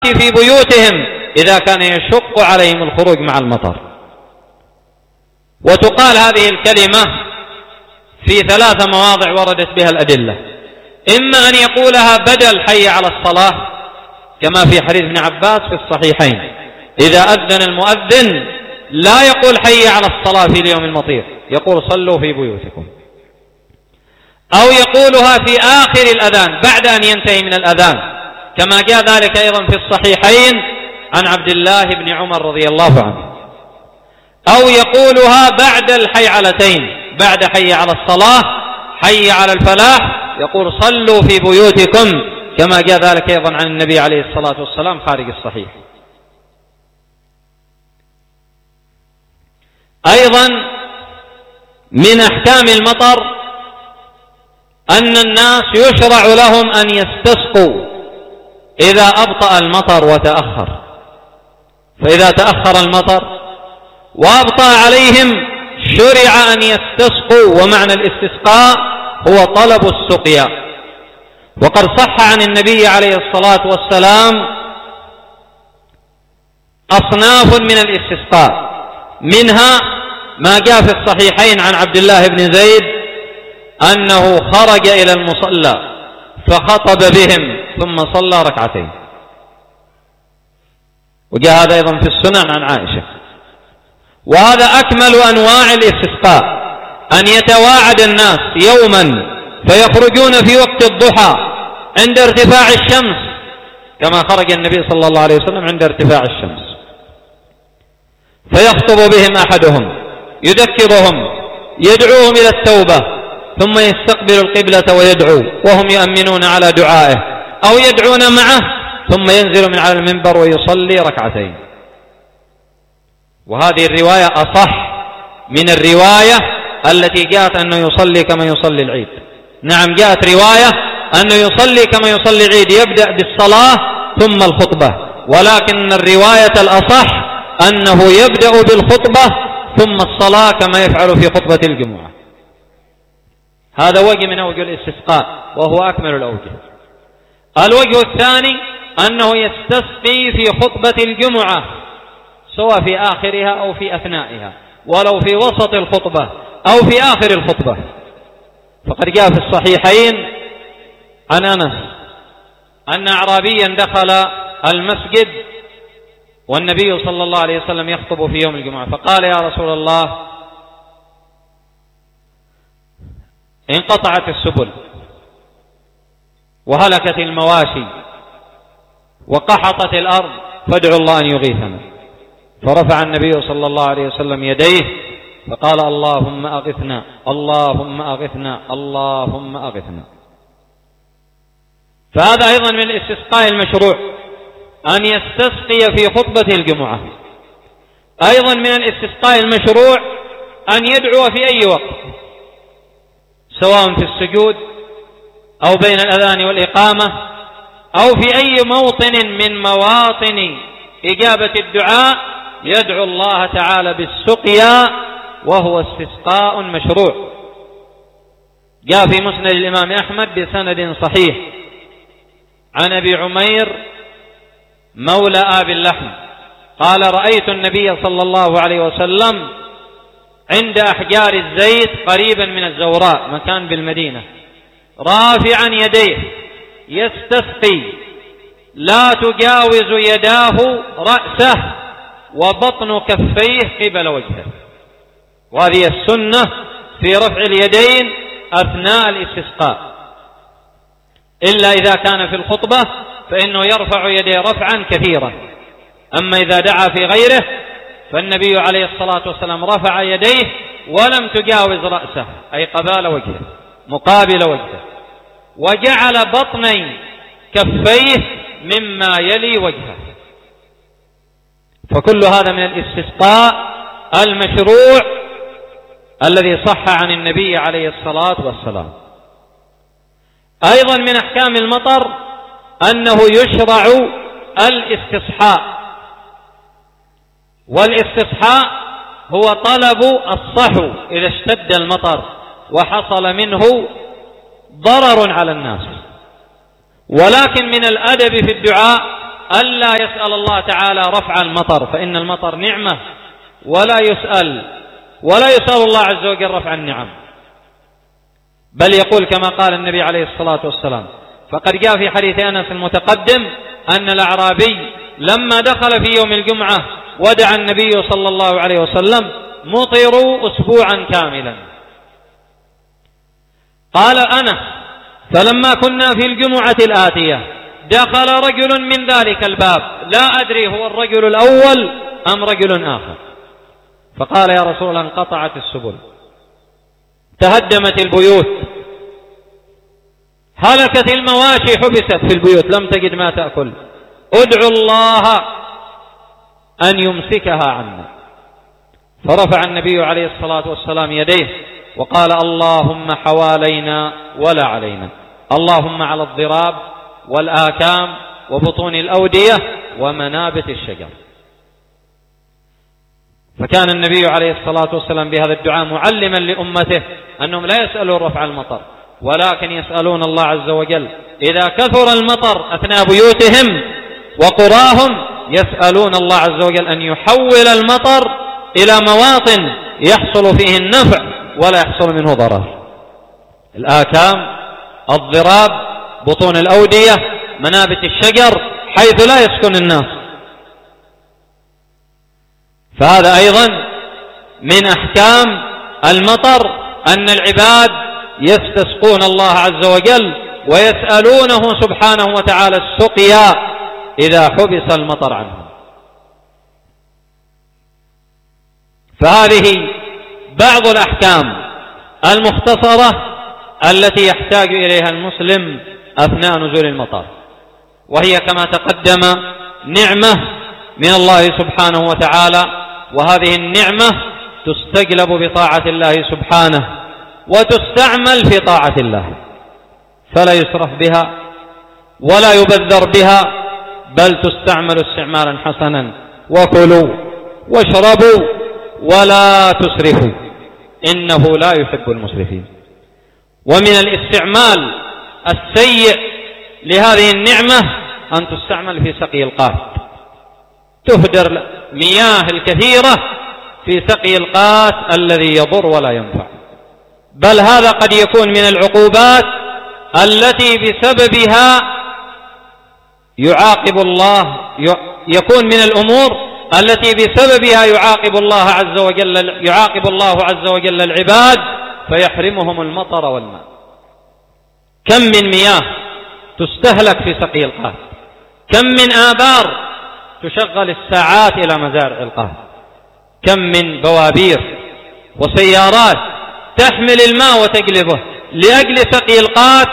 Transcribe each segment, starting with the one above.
في بيوتهم إذا كان يشق عليهم الخروج مع المطر. وتقال هذه الكلمة في 3 مواضع وردت بها الأدلة، إما أن يقولها بدل حي على الصلاة كما في حديث ابن عباس في الصحيحين، إذا أذن المؤذن لا يقول حي على الصلاة في اليوم المطير، يقول صلوا في بيوتكم، أو يقولها في آخر الأذان بعد أن ينتهي من الأذان كما جاء ذلك أيضا في الصحيحين عن عبد الله بن عمر رضي الله عنه، أو يقولها بعد الحيعلتين، بعد حي على الصلاة حي على الفلاح يقول صلوا في بيوتكم كما جاء ذلك أيضا عن النبي عليه الصلاة والسلام خارج الصحيح. أيضا من أحكام المطر أن الناس يشرع لهم أن يستسقوا إذا أبطأ المطر وتأخر، فإذا تأخر المطر وأبطأ عليهم شرع أن يستسقوا، ومعنى الاستسقاء هو طلب السقيا. وقد صح عن النبي عليه الصلاة والسلام أصناف من الاستسقاء، منها ما جاء في الصحيحين عن عبد الله بن زيد أنه خرج إلى المصلى فخطب بهم ثم صلى ركعتين، وجاء هذا أيضا في السنن عن عائشة. وهذا أكمل أنواع الاستسقاء، أن يتواعد الناس يوما فيخرجون في وقت الضحى عند ارتفاع الشمس كما خرج النبي صلى الله عليه وسلم عند ارتفاع الشمس، فيخطب بهم أحدهم يذكرهم يدعوهم إلى التوبة ثم يستقبل القبلة ويدعو وهم يؤمنون على دعائه، أو يدعون معه ثم ينزل من على المنبر ويصلي ركعتين. وهذه الرواية أصح من الرواية التي جاءت أنه يصلي كما يصلي العيد. نعم جاءت رواية أنه يصلي كما يصلي العيد، يبدأ بالصلاة ثم الخطبة، ولكن الرواية الأصح أنه يبدأ بالخطبة ثم الصلاة كما يفعل في خطبة الجمعة. هذا وجه من أوجه الاستسقاء وهو أكمل الأوجه. الوجه الثاني أنه يستسقي في خطبة الجمعة سواء في آخرها أو في أثنائها، ولو في وسط الخطبة أو في آخر الخطبة. فقد جاء في الصحيحين عن أنس أن أعرابيا دخل المسجد والنبي صلى الله عليه وسلم يخطب في يوم الجمعة، فقال يا رسول الله انقطعت السبل وهلكت المواشي وقحطت الأرض فادعوا الله أن يغيثنا. فرفع النبي صلى الله عليه وسلم يديه فقال اللهم أغثنا اللهم أغثنا اللهم أغثنا. فهذا أيضا من الاستسقاء المشروع أن يستسقي في خطبة الجمعة. أيضا من الاستسقاء المشروع أن يدعو في أي وقت، سواء في السجود أو بين الأذان والإقامة أو في أي موطن من مواطن إجابة الدعاء، يدعو الله تعالى بالسقيا وهو استسقاء مشروع. جاء في مسند الإمام أحمد بسند صحيح عن أبي عمير مولى آبي اللحم قال رأيت النبي صلى الله عليه وسلم عند أحجار الزيت قريبا من الزوراء مكان بالمدينة رافعا يديه يستسقي لا تجاوز يداه رأسه وبطن كفيه قبل وجهه. وهذه السنة في رفع اليدين أثناء الاستسقاء، إلا إذا كان في الخطبة فإنه يرفع يديه رفعا كثيرا. أما إذا دعا في غيره فالنبي عليه الصلاة والسلام رفع يديه ولم تجاوز رأسه أي قبال وجهه مقابل وجهه، وجعل بطني كفيه مما يلي وجهه. فكل هذا من الاستسقاء المشروع الذي صح عن النبي عليه الصلاة والسلام. أيضا من أحكام المطر أنه يشرع الاستصحاء، والاستصحاء هو طلب الصحو إذا اشتد المطر وحصل منه ضرر على الناس. ولكن من الأدب في الدعاء ألا يسأل الله تعالى رفع المطر، فإن المطر نعمة، ولا يسأل الله عز وجل رفع النعم، بل يقول كما قال النبي عليه الصلاة والسلام. فقد جاء في حديث أنس المتقدم أن الأعرابي لما دخل في يوم الجمعة ودعا النبي صلى الله عليه وسلم مطروا أسبوعا كاملا. قال أنس: فلما كنا في الجمعة الآتية دخل رجل من ذلك الباب، لا أدري هو الرجل الأول أم رجل آخر، فقال: يا رسول الله، انقطعت السبل، تهدمت البيوت، هلكت المواشي، حبست في البيوت، لم تجد ما تأكل، ادعوا الله أن يمسكها عنا. فرفع النبي عليه الصلاة والسلام يديه وقال: اللهم حوالينا ولا علينا، اللهم على الضراب والآكام وبطون الأودية ومنابت الشجر. فكان النبي عليه الصلاة والسلام بهذا الدعاء معلما لأمته أنهم لا يسألون رفع المطر، ولكن يسألون الله عز وجل إذا كثر المطر أثناء بيوتهم وقراهم، يسألون الله عز وجل أن يحول المطر إلى مواطن يحصل فيه النفع ولا يحصل منه ضرر. الآكام، الضراب، بطون الأودية، منابت الشجر، حيث لا يسكن الناس. فهذا أيضا من أحكام المطر أن العباد يستسقون الله عز وجل ويسألونه سبحانه وتعالى السقيا إذا حبس المطر عنهم. فهذه بعض الأحكام المختصرة التي يحتاج إليها المسلم أثناء نزول المطر، وهي كما تقدم نعمة من الله سبحانه وتعالى، وهذه النعمة تستجلب بطاعة الله سبحانه وتستعمل في طاعة الله، فلا يسرف بها ولا يبذر بها، بل تستعمل استعمالا حسنا. وكلوا واشربوا ولا تسرفوا إنه لا يحب المسرفين. ومن الاستعمال السيء لهذه النعمة أن تستعمل في سقي القات، تهدر مياه الكثيرة في سقي القات الذي يضر ولا ينفع، بل هذا قد يكون من العقوبات التي بسببها يعاقب الله، يكون من الأمور التي بسببها يعاقب الله عز وجل العباد فيحرمهم المطر والماء. كم من مياه تستهلك في سقي القات، كم من آبار تشغل الساعات إلى مزارع القات، كم من بوابير وسيارات تحمل الماء وتقلبه لأجل سقي القات،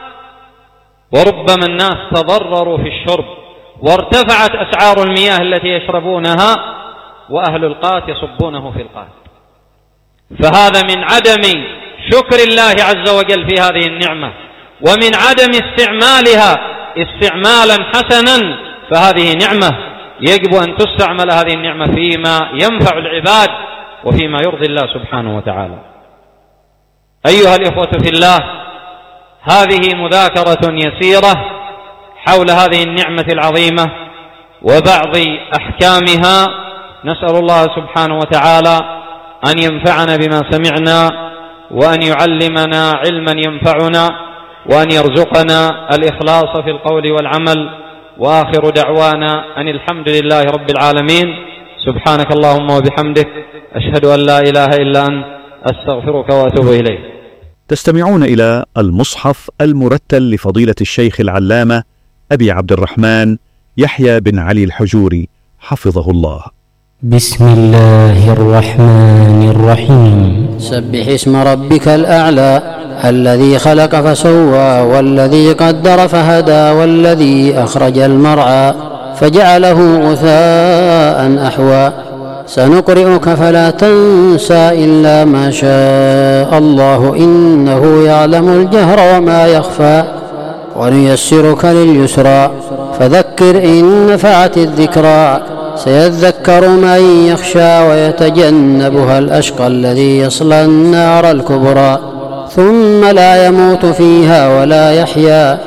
وربما الناس تضرروا في الشرب وارتفعت أسعار المياه التي يشربونها، وأهل القات يصبونه في القات. فهذا من عدم شكر الله عز وجل في هذه النعمة، ومن عدم استعمالها استعمالا حسنا. فهذه نعمة يجب أن تستعمل هذه النعمة فيما ينفع العباد وفيما يرضي الله سبحانه وتعالى. أيها الإخوة في الله، هذه مذاكرة يسيرة حول هذه النعمة العظيمة وبعض أحكامها. نسأل الله سبحانه وتعالى أن ينفعنا بما سمعنا، وأن يعلمنا علما ينفعنا، وأن يرزقنا الإخلاص في القول والعمل. وآخر دعوانا أن الحمد لله رب العالمين. سبحانك اللهم وبحمدك، أشهد أن لا إله إلا أنت، أستغفرك وأتوب إليك. تستمعون إلى المصحف المرتل لفضيلة الشيخ العلامة أبي عبد الرحمن يحيى بن علي الحجوري حفظه الله. بسم الله الرحمن الرحيم. سبح اسم ربك الأعلى الذي خلق فسوى والذي قدر فهدى والذي أخرج المرعى فجعله غثاء أحوى سنقرئك فلا تنسى إلا ما شاء الله إنه يعلم الجهر وما يخفى ونيسرك لليسرى فذكر إن نفعت الذكرى سيذكر من يخشى ويتجنبها الأشقى الذي يصلى النار الكبرى ثم لا يموت فيها ولا يحيا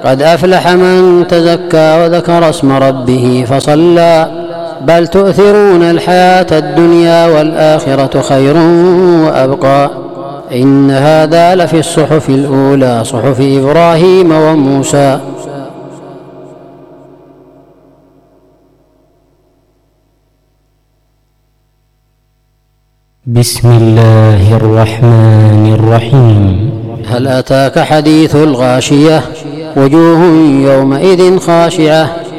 قد أفلح من تزكى وذكر اسم ربه فصلى بل تؤثرون الحياة الدنيا والآخرة خير وأبقى إن هذا لفي الصحف الأولى صحف إبراهيم وموسى. بسم الله الرحمن الرحيم. هل أتاك حديث الغاشية وجوه يومئذ خاشعة